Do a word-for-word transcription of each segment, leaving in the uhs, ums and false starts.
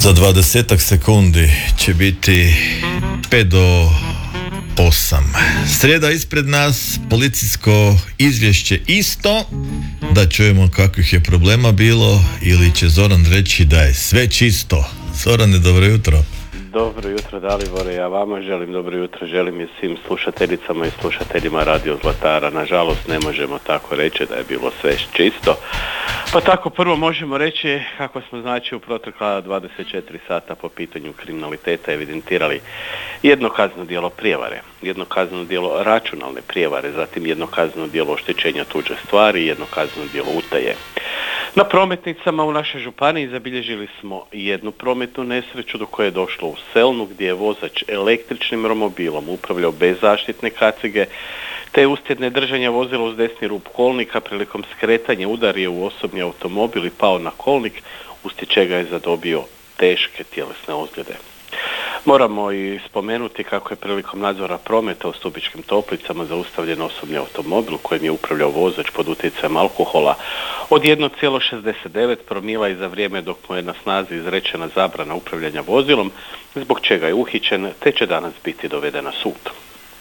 Za dvadesetak sekundi će biti pet do osam. Srijeda ispred nas, policijsko izvješće isto, da čujemo kakvih je problema bilo, ili će Zoran reći da je sve čisto. Zorane, dobro jutro. Dobro jutro, Dalibore, ja vama želim dobro jutro, želim i svim slušateljicama i slušateljima Radio Zlatara. Nažalost, ne možemo tako reći da je bilo sve čisto. Pa tako prvo možemo reći kako smo znači u protekla dvadeset četiri sata po pitanju kriminaliteta evidentirali jedno kazneno djelo prijevare, jedno kazneno djelo računalne prijevare, zatim jedno kazneno djelo oštećenja tuđe stvari i jedno kazneno djelo utaje. Na prometnicama u našoj županiji zabilježili smo jednu prometnu nesreću do koje je došlo u Selnu, gdje je vozač električnim romobilom upravljao bez zaštitne kacige, te uslijed nedržanja vozila uz desni rub kolnika prilikom skretanja udario u osobni automobil i pao na kolnik, uslijed čega je zadobio teške tjelesne ozljede. Moramo i spomenuti kako je prilikom nadzora prometa u Stubičkim Toplicama zaustavljen osobni automobil kojim je upravljao vozač pod utjecajem alkohola od jedan zarez šezdeset devet promila i za vrijeme dok mu je na snazi izrečena zabrana upravljanja vozilom, zbog čega je uhićen te će danas biti doveden na sud.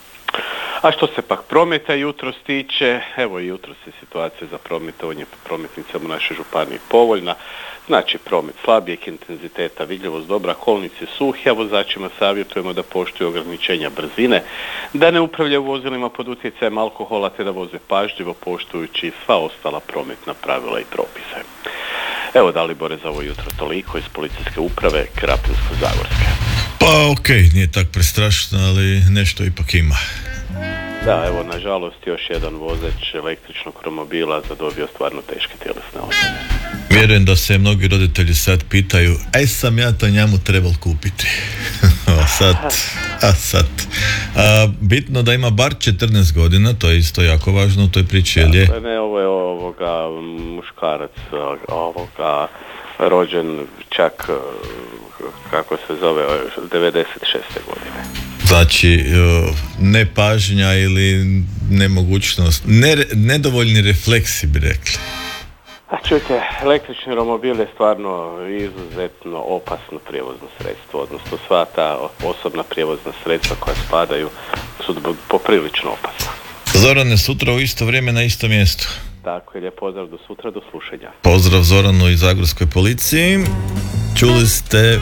A što se pak prometa jutros tiče, evo i jutros je situacija za prometovanje po prometnicama u našoj županiji povoljna. Znači promet slabijeg intenziteta, vidljivost dobra, kolnici suhi, a vozačima savjetujemo da poštuju ograničenja brzine, da ne upravljaju vozilima pod utjecajem alkohola te da voze pažljivo poštujući sva ostala prometna pravila i propise. Evo, Dalibore, za ovo jutro toliko iz policijske uprave Krapinsko-zagorske. Pa okej, okay, nije tak prestrašno, ali nešto ipak ima. Da, evo, nažalost, još jedan vozač električnog romobila zadobio stvarno teške tjelesne ozljede. Vjerujem da se mnogi roditelji sad pitaju, aj sam ja to njemu trebal kupiti. a sad, a sad. A, bitno da ima bar četrnaest godina, to je isto jako važno u toj priči, jel je? Da, ne, ovo je ovoga muškarac, ovoga rođen čak, kako se zove, devedeset šeste godine. Znači, nepažnja ili nemogućnost, ne, nedovoljni refleksi bi rekli. A čujte, električni romobil je stvarno izuzetno opasno prijevozno sredstvo, odnosno sva ta osobna prijevozna sredstva koja spadaju su poprilično opasna. Zorane, sutra u isto vrijeme na istom mjestu. Tako je, lijep pozdrav do sutra, do slušanja. Pozdrav Zoranu i Zagorskoj policiji. Čuli ste,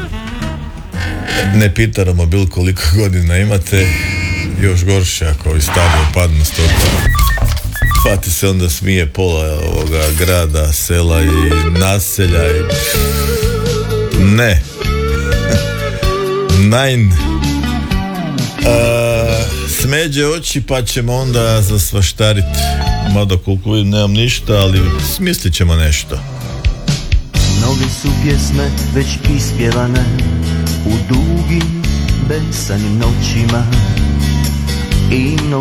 ne pita romobil koliko godina imate, još gorše ako ovi stari upadnu na stopa. Pati se onda smije pola ovoga grada, sela i naselja i... Ne. Nein. A, smeđe oči pa ćemo onda zasvaštarit. Mada koliko vidim nemam ništa, ali smislit ćemo nešto. Mnoge su pjesme već ispjevane u dugim besanim noćima i mnogo